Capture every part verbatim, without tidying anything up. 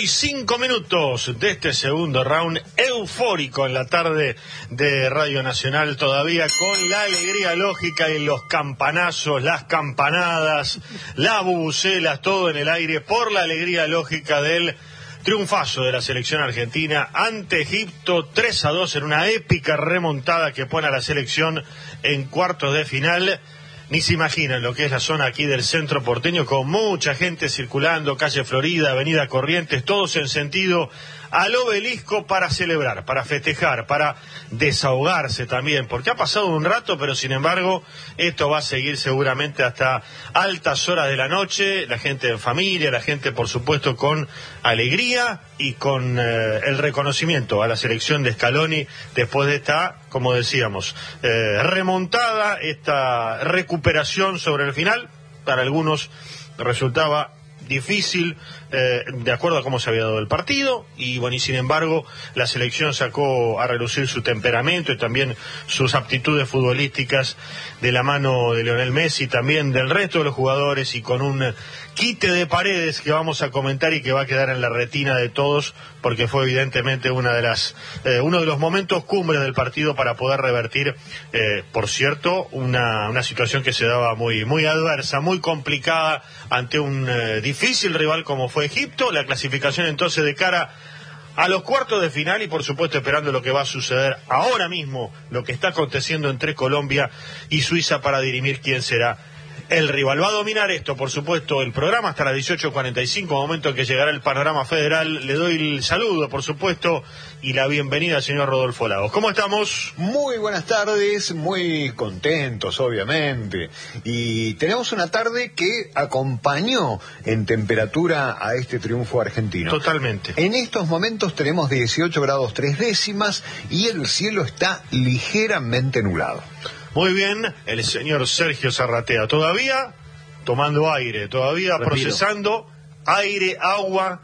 y cinco minutos de este segundo round eufórico en la tarde de Radio Nacional, todavía con la alegría lógica y los campanazos, las campanadas, las bubucelas, todo en el aire por la alegría lógica del triunfazo de la selección argentina ante Egipto, tres a dos en una épica remontada que pone a la selección en cuartos de final. Ni se imaginan lo que es la zona aquí del centro porteño, con mucha gente circulando, calle Florida, avenida Corrientes, todos en sentido al Obelisco para celebrar, para festejar, para desahogarse también, porque ha pasado un rato, pero sin embargo esto va a seguir seguramente hasta altas horas de la noche, la gente en familia, la gente por supuesto con alegría y con eh, el reconocimiento a la selección de Scaloni después de esta, como decíamos, eh, remontada, esta recuperación sobre el final. Para algunos resultaba difícil, eh, de acuerdo a cómo se había dado el partido, y bueno, y sin embargo la selección sacó a relucir su temperamento y también sus aptitudes futbolísticas de la mano de Lionel Messi, también del resto de los jugadores, y con un quite de Paredes que vamos a comentar y que va a quedar en la retina de todos, porque fue evidentemente una de las eh, uno de los momentos cumbres del partido para poder revertir, eh, por cierto, una, una situación que se daba muy, muy adversa, muy complicada ante un eh, difícil rival como fue Egipto. La clasificación entonces de cara a los cuartos de final y por supuesto esperando lo que va a suceder ahora mismo, lo que está aconteciendo entre Colombia y Suiza para dirimir quién será el rival. Va a dominar esto, por supuesto, el programa hasta las dieciocho cuarenta y cinco, momento en que llegará el panorama federal. Le doy el saludo, por supuesto, y la bienvenida al señor Rodolfo Lagos. ¿Cómo estamos? Muy buenas tardes, muy contentos, obviamente. Y tenemos una tarde que acompañó en temperatura a este triunfo argentino. Totalmente. En estos momentos tenemos dieciocho grados tres décimas y el cielo está ligeramente nublado. Muy bien, el señor Sergio Zarratea, todavía tomando aire, todavía Respiro. procesando aire, agua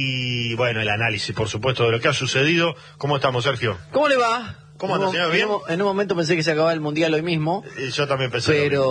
y, bueno, el análisis, por supuesto, de lo que ha sucedido. ¿Cómo estamos, Sergio? ¿Cómo le va? ¿Cómo anda, señor? ¿Bien? En un, en un momento pensé que se acababa el Mundial hoy mismo. Y yo también pensé.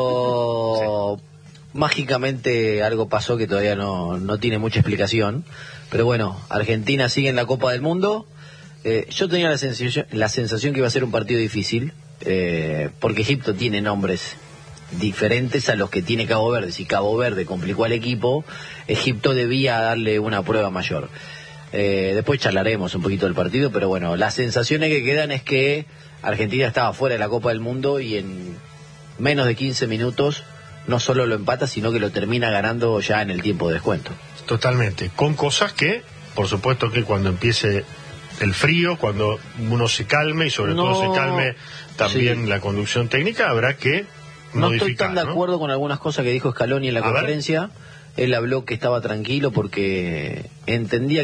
Pero sí, mágicamente algo pasó que todavía no, no tiene mucha explicación. Pero bueno, Argentina sigue en la Copa del Mundo. Eh, yo tenía la sensación, la sensación que iba a ser un partido difícil. Eh, porque Egipto tiene nombres diferentes a los que tiene Cabo Verde. Si Cabo Verde complicó al equipo, Egipto debía darle una prueba mayor. Eh, después charlaremos un poquito del partido, pero bueno, las sensaciones que quedan es que Argentina estaba fuera de la Copa del Mundo y en menos de quince minutos no solo lo empata, sino que lo termina ganando ya en el tiempo de descuento. Totalmente, con cosas que, por supuesto que cuando empiece el frío, cuando uno se calme y sobre no, todo se calme también sí. la conducción técnica, habrá que modificar. No estoy tan de ¿no? acuerdo con algunas cosas que dijo Scaloni en la a conferencia. Ver. Él habló que estaba tranquilo porque entendía